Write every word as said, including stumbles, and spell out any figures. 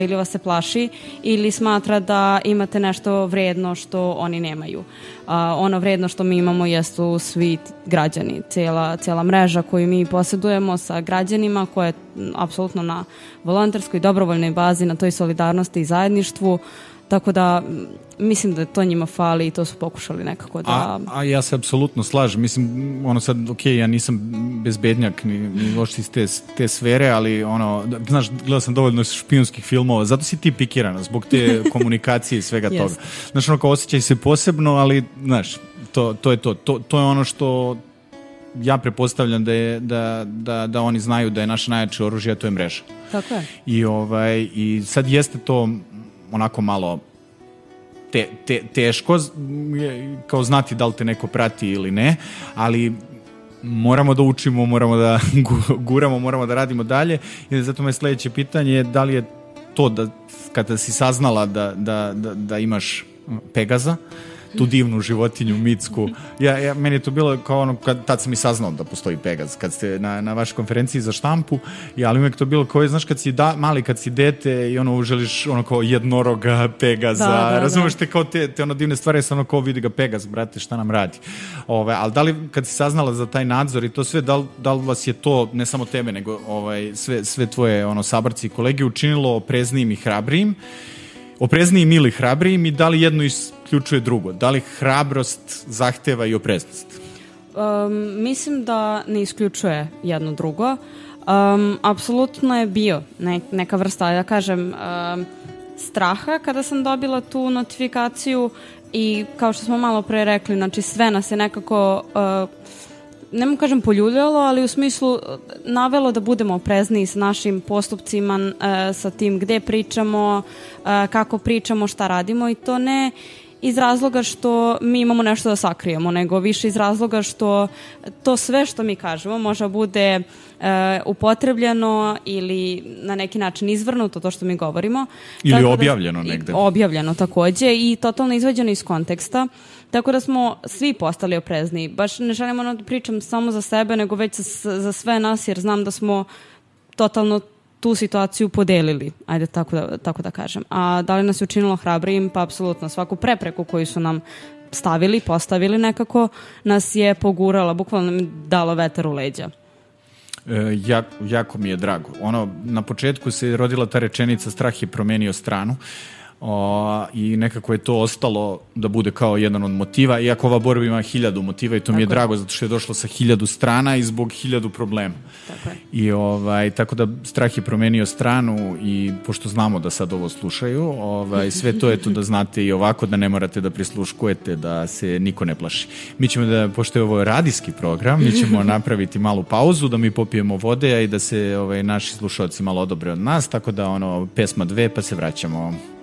ili vas se plaši ili smatra da imate nešto vredno što oni nemaju. Uh, ono vredno što mi imamo jesu svi građani, cijela, cijela mreža koju mi posjedujemo sa građanima koja je apsolutno na volonterskoj dobrovoljnoj bazi, na toj solidarnosti i zajedništvu. Tako da mislim da to njima fali i to su pokušali nekako da... A, a ja se apsolutno slažem. Mislim, ono sad, ok, ja nisam bezbednjak ni, ni loši iz te, te sfere, ali ono, znaš, gledao sam dovoljno špijunskih filmova, zato si ti pikirana, zbog te komunikacije i svega toga. Znaš, ono kao osjećaj se posebno, ali, znaš, to, to je to. to. To je ono što ja prepostavljam da, je, da, da, da oni znaju da je naše najjače oružje, a to je mreža. Tako je. I, ovaj, i sad jeste to onako malo te, te, teško kao znati da li te neko prati ili ne, ali moramo da učimo, moramo da guramo, moramo da radimo dalje i zato me sledeće pitanje je da li je to da kada si saznala da, da, da, da imaš Pegaza, tu divnu životinju, mitsku. Ja, ja, meni je to bilo kao ono, kad, tad sam i saznao da postoji Pegaz, kad ste na, na vašoj konferenciji za štampu, ja, ali uvijek to bilo kao, znaš, kad si da, mali, kad si dete i ono, želiš ono kao jednoroga, Pegaza, da, da, razumeš te kao te, te ono divne stvari, sam ono kao vidi ga Pegaz, brate, šta nam radi. Ove, ali da li, kad si saznala za taj nadzor i to sve, da li, da li vas je to, ne samo tebe, nego ovaj, sve, sve tvoje ono, saborci i kolege učinilo opreznijim i hrabrijim, opreznijim ili hrabrijim i da li jedno isključuje drugo? Da li hrabrost zahteva i opreznost? Um, mislim da ne isključuje jedno drugo. Um, apsolutno je bio ne, neka vrsta, da kažem, um, straha kada sam dobila tu notifikaciju i kao što smo malo pre rekli, znači sve nas je nekako... Uh, ne mu kažem poljuljalo, ali u smislu navelo da budemo oprezniji sa našim postupcima, e, sa tim gde pričamo, e, kako pričamo, šta radimo i to ne iz razloga što mi imamo nešto da sakrijemo, nego više iz razloga što to sve što mi kažemo može bude e, upotrebljeno ili na neki način izvrnuto to što mi govorimo. Ili Tako objavljeno da, negde. Objavljeno takođe i totalno izvađeno iz konteksta. Tako da smo svi postali oprezniji. Baš ne želim ono da pričam samo za sebe, nego već za, za sve nas, jer znam da smo totalno tu situaciju podelili, ajde tako da, tako da kažem. A da li nas je učinilo hrabrijim? Pa apsolutno. Svaku prepreku koju su nam stavili, postavili nekako, nas je pogurala, bukvalno nam dalo vetar u leđa. E, jako, jako mi je drago. Ono, na početku se rodila ta rečenica strah je promenio stranu. O, i nekako je to ostalo da bude kao jedan od motiva, iako ova borba ima hiljadu motiva i to tako mi je drago zato što je došlo sa hiljadu strana i zbog hiljadu problema. Tako je. I ovaj, tako da strah je promenio stranu i pošto znamo da sad ovo slušaju, ovaj, sve to je to da znate i ovako da ne morate da prisluškujete, da se niko ne plaši. Mi ćemo da, pošto je ovo radijski program, mi ćemo napraviti malu pauzu, da mi popijemo vode i da se ovaj, naši slušalci malo odobre od nas, tako da ono, pesma dve pa se vraćamo.